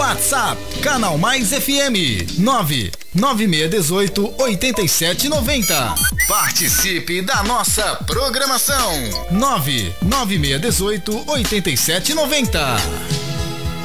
WhatsApp, Canal Mais FM, 99618-8790. Participe da nossa programação, 99618-8790.